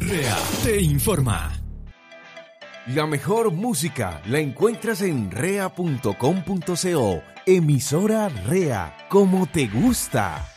REA te informa. La mejor música la encuentras en rea.com.co. Emisora REA, como te gusta.